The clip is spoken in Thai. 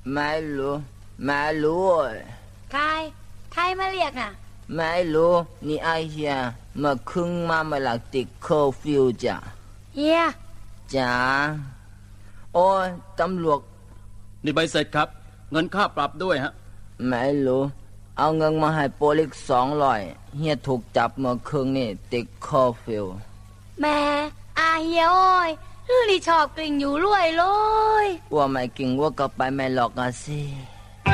ไม่รู้ใครมาเรียกน่ะไม่รู้นี่ไอเฮียมาครึ่งมาหลักติดเคอร์ฟิวจ้ะเฮียจ๋าโอ้ยตำรวจนี่ใบเสร็จครับเงินค่าปรับด้วยฮะไม่รู้เอาเงินมาให้โปลิก200เฮียถูกจับเมื่อคืนนี่ติดเคอร์ฟิวแม่เฮียโอ้ยลือนี่ชอบกลิ่งอยู่รวยเลยว่าไม่กินว่าก็ไปไม่หลอกสิ